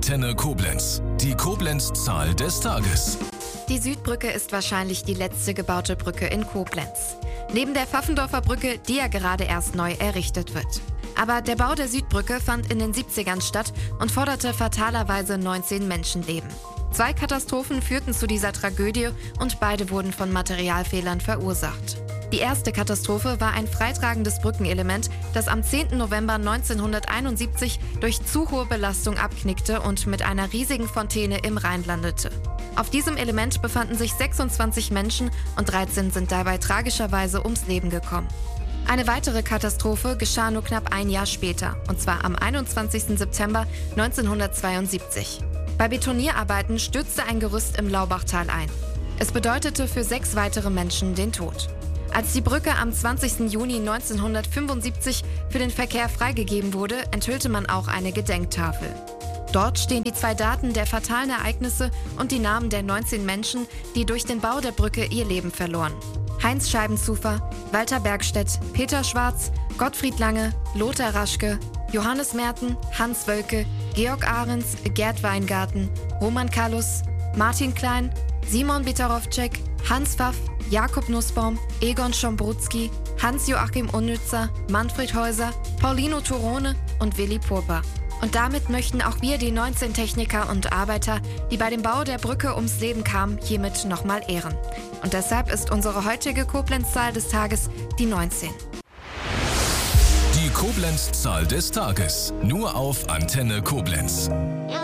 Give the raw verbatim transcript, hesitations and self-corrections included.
Antenne Koblenz. Die Koblenz-Zahl des Tages. Die Südbrücke ist wahrscheinlich die letzte gebaute Brücke in Koblenz. Neben der Pfaffendorfer Brücke, die ja gerade erst neu errichtet wird. Aber der Bau der Südbrücke fand in den siebzigern statt und forderte fatalerweise neunzehn Menschenleben. Zwei Katastrophen führten zu dieser Tragödie und beide wurden von Materialfehlern verursacht. Die erste Katastrophe war ein freitragendes Brückenelement, das am zehnten November neunzehnhunderteinundsiebzig durch zu hohe Belastung abknickte und mit einer riesigen Fontäne im Rhein landete. Auf diesem Element befanden sich sechsundzwanzig Menschen und dreizehn sind dabei tragischerweise ums Leben gekommen. Eine weitere Katastrophe geschah nur knapp ein Jahr später, und zwar am einundzwanzigsten September neunzehnhundertzweiundsiebzig. Bei Betonierarbeiten stürzte ein Gerüst im Laubachtal ein. Es bedeutete für sechs weitere Menschen den Tod. Als die Brücke am zwanzigsten Juni neunzehnhundertfünfundsiebzig für den Verkehr freigegeben wurde, enthüllte man auch eine Gedenktafel. Dort stehen die zwei Daten der fatalen Ereignisse und die Namen der neunzehn Menschen, die durch den Bau der Brücke ihr Leben verloren. Heinz Scheibenzufer, Walter Bergstedt, Peter Schwarz, Gottfried Lange, Lothar Raschke, Johannes Merten, Hans Wölke, Georg Ahrens, Gerd Weingarten, Roman Kallus, Martin Klein, Simon Bitarowczek, Hans Pfaff, Jakob Nussbaum, Egon Schombrutski, Hans-Joachim Unnützer, Manfred Häuser, Paulino Turone und Willi Purper. Und damit möchten auch wir die neunzehn Techniker und Arbeiter, die bei dem Bau der Brücke ums Leben kamen, hiermit nochmal ehren. Und deshalb ist unsere heutige Koblenz-Zahl des Tages die neunzehn. Die Koblenz-Zahl des Tages. Nur auf Antenne Koblenz.